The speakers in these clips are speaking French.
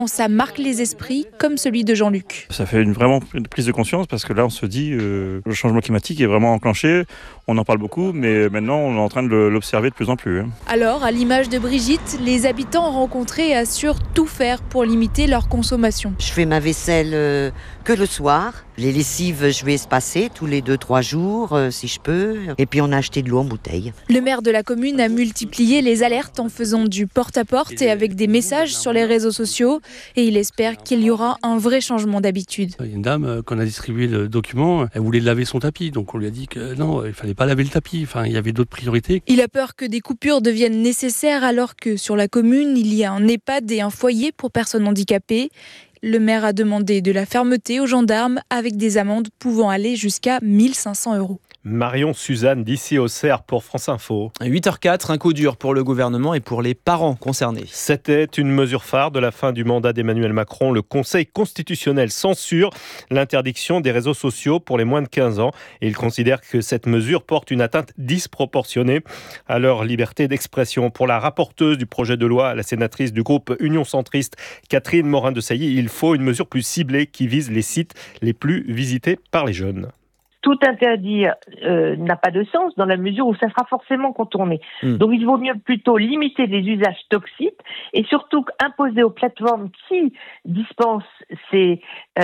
Ça marque les esprits, comme celui de Jean-Luc. Ça fait vraiment une prise de conscience parce que là on se dit le changement climatique est vraiment enclenché, on en parle beaucoup mais maintenant on est en train de l'observer de plus en plus. Alors, à l'image de Brigitte, les habitants rencontrés assurent tout faire pour limiter leur consommation. Je fais ma vaisselle que le soir. Les lessives, je vais espacer tous les 2-3 jours si je peux. Et puis on a acheté de l'eau en bouteille. Le maire de la commune a multiplié les alertes en faisant du porte-à-porte et avec des messages sur les réseaux sociaux. Et il espère qu'il y aura un vrai changement d'habitude. Il y a une dame, quand on a distribué le document, elle voulait laver son tapis. Donc on lui a dit que non, il ne fallait pas laver le tapis. Enfin, il y avait d'autres priorités. Il a peur que des coupures deviennent nécessaires alors que sur la commune, il y a un EHPAD et un foyer pour personnes handicapées. Le maire a demandé de la fermeté aux gendarmes avec des amendes pouvant aller jusqu'à 1 500 €. Marion Suzanne d'ici Auxerre pour France Info. 8h04, un coup dur pour le gouvernement et pour les parents concernés. C'était une mesure phare de la fin du mandat d'Emmanuel Macron. Le Conseil constitutionnel censure l'interdiction des réseaux sociaux pour les moins de 15 ans. Et il considère que cette mesure porte une atteinte disproportionnée à leur liberté d'expression. Pour la rapporteuse du projet de loi, la sénatrice du groupe Union Centriste, Catherine Morin-Desailly, il faut une mesure plus ciblée qui vise les sites les plus visités par les jeunes. Tout interdire n'a pas de sens dans la mesure où ça sera forcément contourné. Donc il vaut mieux plutôt limiter les usages toxiques et surtout imposer aux plateformes qui dispensent ces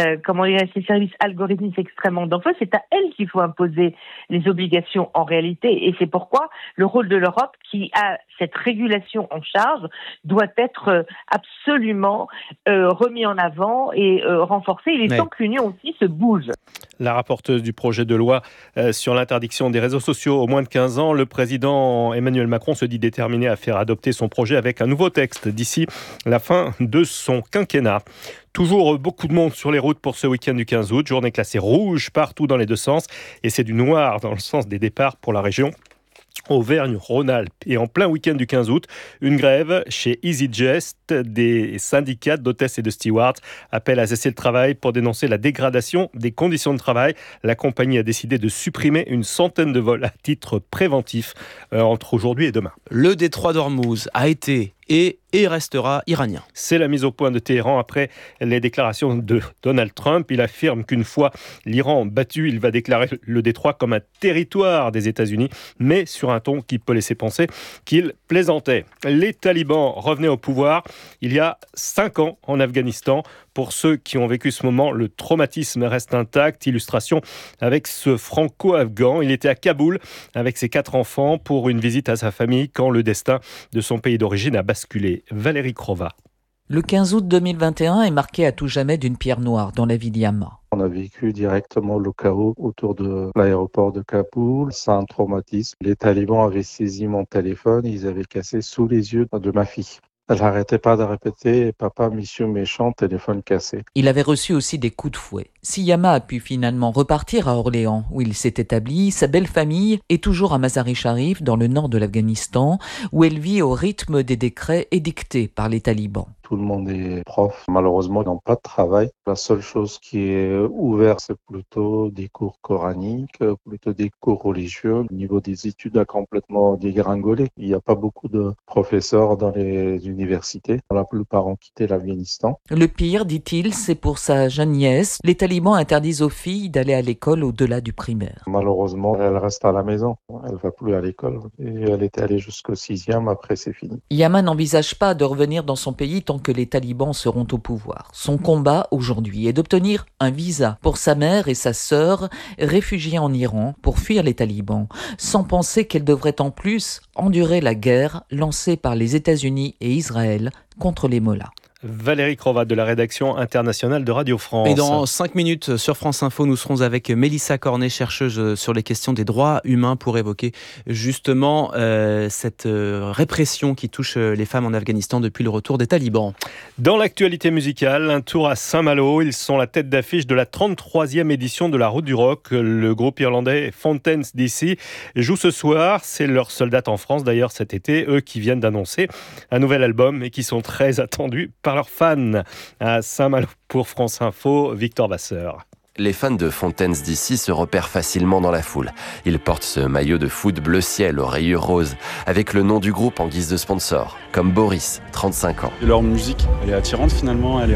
services algorithmiques extrêmement dangereux. C'est à elles qu'il faut imposer les obligations en réalité. Et c'est pourquoi le rôle de l'Europe, qui a cette régulation en charge, doit être absolument remis en avant et renforcé. Il est temps que l'Union aussi se bouge. La rapporteuse du projet de loi sur l'interdiction des réseaux sociaux aux moins de 15 ans, le président Emmanuel Macron se dit déterminé à faire adopter son projet avec un nouveau texte d'ici la fin de son quinquennat. Toujours beaucoup de monde sur les routes pour ce week-end du 15 août, journée classée rouge partout dans les deux sens et c'est du noir dans le sens des départs pour la région Auvergne-Rhône-Alpes. Et en plein week-end du 15 août, une grève chez EasyJet des syndicats d'hôtesses et de stewards appelle à cesser le travail pour dénoncer la dégradation des conditions de travail. La compagnie a décidé de supprimer une centaine de vols à titre préventif entre aujourd'hui et demain. Le détroit d'Ormuz a été et restera iranien. C'est la mise au point de Téhéran après les déclarations de Donald Trump. Il affirme qu'une fois l'Iran battu, il va déclarer le détroit comme un territoire des États-Unis, mais sur un ton qui peut laisser penser qu'il plaisantait. Les talibans revenaient au pouvoir il y a 5 ans en Afghanistan. Pour ceux qui ont vécu ce moment, le traumatisme reste intact. Illustration avec ce franco-afghan. Il était à Kaboul avec ses 4 enfants pour une visite à sa famille quand le destin de son pays d'origine a basculé. Valérie Crova. Le 15 août 2021 est marqué à tout jamais d'une pierre noire dans la vie d'Yama. On a vécu directement le chaos autour de l'aéroport de Kaboul. C'est un traumatisme. Les talibans avaient saisi mon téléphone. Ils avaient cassé sous les yeux de ma fille. Elle n'arrêtait pas de répéter « Papa, monsieur méchant, téléphone cassé ». Il avait reçu aussi des coups de fouet. Si Yama a pu finalement repartir à Orléans, où il s'est établi, sa belle famille est toujours à Mazar-i-Sharif, dans le nord de l'Afghanistan, où elle vit au rythme des décrets édictés par les talibans. Tout le monde est prof. Malheureusement, ils n'ont pas de travail. La seule chose qui est ouverte, c'est plutôt des cours coraniques, plutôt des cours religieux. Le niveau des études a complètement dégringolé. Il n'y a pas beaucoup de professeurs dans les universités. La plupart ont quitté l'Afghanistan. Le pire, dit-il, c'est pour sa jeune nièce. Les talibans interdisent aux filles d'aller à l'école au-delà du primaire. Malheureusement, elle reste à la maison. Elle ne va plus à l'école. Et elle était allée jusqu'au 6e. Après, c'est fini. Yama n'envisage pas de revenir dans son pays tant que les talibans seront au pouvoir. Son combat aujourd'hui est d'obtenir un visa pour sa mère et sa sœur réfugiées en Iran pour fuir les talibans, sans penser qu'elles devraient en plus endurer la guerre lancée par les États-Unis et Israël contre les mollahs. Valérie Crova de la rédaction internationale de Radio France. Et dans 5 minutes sur France Info, nous serons avec Mélissa Cornet, chercheuse sur les questions des droits humains, pour évoquer justement cette répression qui touche les femmes en Afghanistan depuis le retour des talibans. Dans l'actualité musicale, un tour à Saint-Malo. Ils sont la tête d'affiche de la 33e édition de la Route du Rock. Le groupe irlandais Fountains DC joue ce soir. C'est leur seule date en France d'ailleurs cet été. Eux qui viennent d'annoncer un nouvel album et qui sont très attendus par leurs fans. À Saint-Malo pour France Info, Victor Vasseur. Les fans de Fontaines DC se repèrent facilement dans la foule. Ils portent ce maillot de foot bleu ciel aux rayures roses, avec le nom du groupe en guise de sponsor, comme Boris, 35 ans. Leur musique, elle est attirante finalement, elle est